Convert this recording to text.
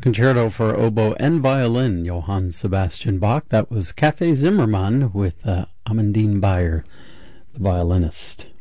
Concerto for Oboe and Violin, Johann Sebastian Bach. That was Café Zimmermann with Amandine Bayer, the violinist.